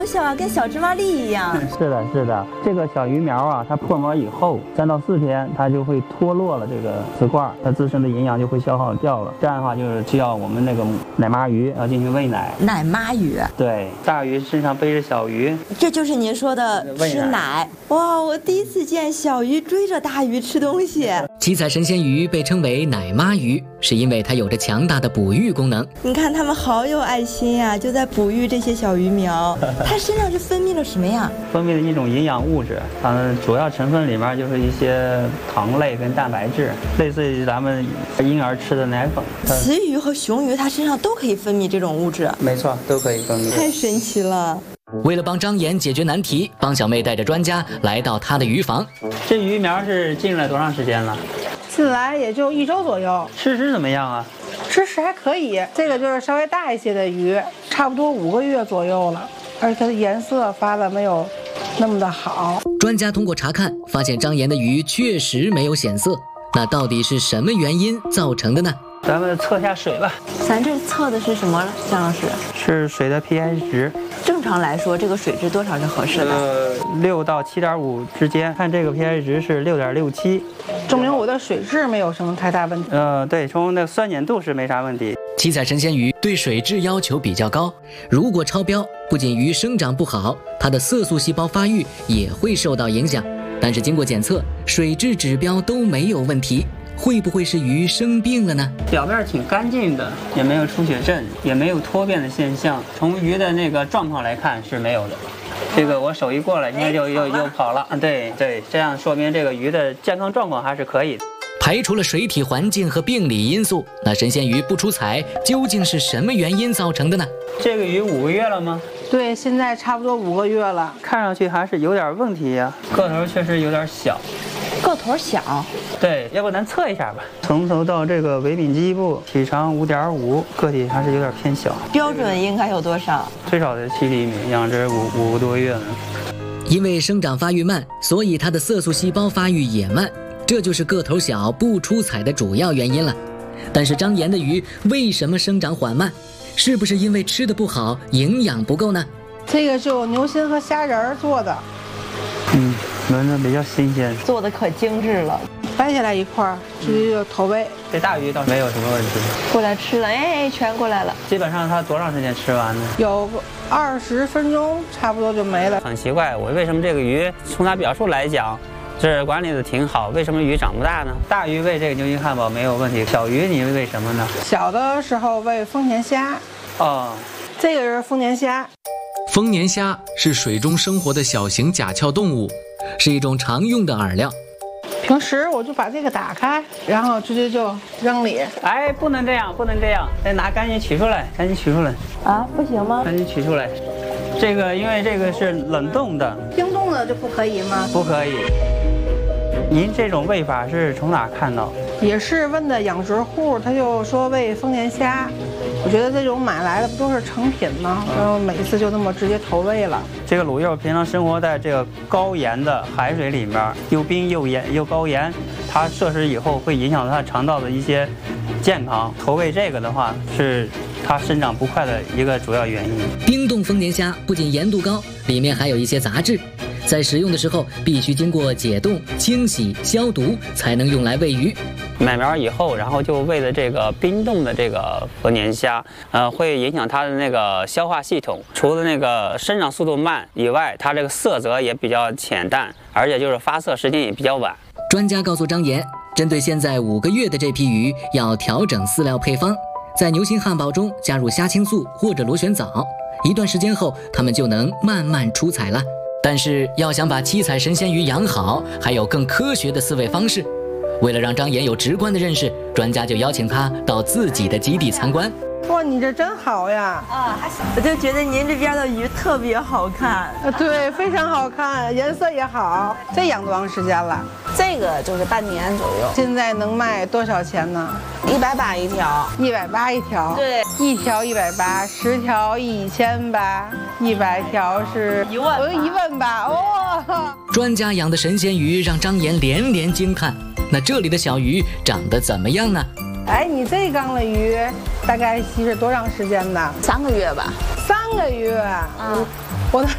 小啊，跟小芝麻粒一样。 是的，是的。这个小鱼苗啊，它破膜以后3到4天，它就会脱落了这个雌块，它自身的营养就会消耗掉了。这样的话，就是需要我们那个奶妈鱼要进行喂奶。 奶妈鱼。 对，大鱼身上背着小鱼， 这就是您说的吃奶。哇，我第一次见小鱼追着大鱼吃东西。 七彩神仙鱼被称为奶妈鱼，是因为它有着强大的哺育功能。 你看它们好有爱心呀，就在哺育这些小鱼苗。它身上是分泌了什么呀？ 分泌的一种营养物质，它们主要成分里面就是一些糖类跟蛋白质，类似于咱们婴儿吃的奶粉。 雌鱼和雄鱼它身上都可以分泌这种物质。 没错，都可以分泌。 太神奇了。 为了帮张岩解决难题，方小妹带着专家来到她的鱼房。 这鱼苗是进来多长时间了？ 进来也就1周左右。 吃食怎么样啊？ 吃食还可以，这个就是稍微大一些的鱼，差不多5个月左右了，而且它的颜色发的没有那么的好。 专家通过查看发现张岩的鱼确实没有显色，那到底是什么原因造成的呢？ 咱们测一下水吧。 咱这测的是什么，姜老师？ 是水的 pH 值。 正常来说，这个水质多少是合适的 ？6到7.5之间。看这个 pH 值是6.67， 证明我的水质没有什么太大问题。 对，从那个酸碱度是没啥问题。 七彩神仙鱼对水质要求比较高，如果超标，不仅鱼生长不好，它的色素细胞发育也会受到影响。但是经过检测，水质指标都没有问题。会不会是鱼生病了呢？ 表面挺干净的，也没有出血症，也没有脱变的现象。从鱼的那个状况来看是没有的。这个我手一过来，应该又跑了。对，这样说明这个鱼的健康状况还是可以的。 排除了水体环境和病理因素，那神仙鱼不出彩究竟是什么原因造成的呢？ 这个鱼5个月了吗？ 对，现在差不多5个月了。 看上去还是有点问题呀，个头确实有点小。 个头小， 对，要不咱测一下吧。从头到这个尾柄基部，体长5.5，个体还是有点偏小。 标准应该有多少？ 最少的7厘米，养殖5个多月了。 因为生长发育慢，所以它的色素细胞发育也慢，这就是个头小不出彩的主要原因了。但是张岩的鱼为什么生长缓慢？是不是因为吃的不好，营养不够呢？ 这个就牛心和虾仁做的。 闻着比较新鲜， 做的可精致了。 掰下来一块，直接就投喂。 这大鱼倒没有什么问题。 过来吃了，哎，全过来了。 基本上它多长时间吃完呢？ 有20分钟，差不多就没了。 很奇怪，我为什么这个鱼从它表述来讲，这管理的挺好，为什么鱼长不大呢？大鱼喂这个牛筋汉堡没有问题，小鱼你喂什么呢？ 小的时候喂丰年虾。这个是丰年虾。 丰年虾是水中生活的小型甲壳动物，是一种常用的饵料。 平时我就把这个打开，然后直接就扔里。 哎，不能这样，不能这样，得拿赶紧取出来，赶紧取出来。 啊，不行吗？ 赶紧取出来。这个因为这个是冷冻的， 冰冻的就不可以吗？ 不可以。您这种喂法是从哪看到？ 也是问的养殖户，他就说喂丰年虾。我觉得这种买来的不都是成品吗？然后每次就那么直接投喂了。 这个卤柚平常生活在这个高盐的海水里面，又冰又盐又高盐，它摄食以后会影响它肠道的一些健康。投喂这个的话，是它生长不快的一个主要原因。 冰冻丰年虾不仅盐度高，里面还有一些杂质，在食用的时候必须经过解冻、清洗、消毒，才能用来喂鱼。 买苗以后，然后就喂的这个冰冻的这个丰年虾，会影响它的那个消化系统。除了那个生长速度慢以外，它这个色泽也比较浅淡，而且就是发色时间也比较晚。 专家告诉张岩，针对现在5个月的这批鱼，要调整饲料配方，在牛心汉堡中加入虾青素或者螺旋藻，一段时间后，它们就能慢慢出彩了。但是要想把七彩神仙鱼养好，还有更科学的饲喂方式。为了让张岩有直观的认识，专家就邀请他到自己的基地参观。 哇，你这真好呀！ 我就觉得您这边的鱼特别好看。 对，非常好看，颜色也好。这养多长时间了？ 这个就是半年左右。 现在能卖多少钱呢 ？180一条。 180一条。 对 ，1条180，10条1800，100条是 1万。 1万吧？哇！ 专家养的神仙鱼让张岩连连惊叹。那这里的小鱼长得怎么样呢？ 哎，你这缸的鱼大概稀释多长时间呢？ 3个月吧。 3个月。我的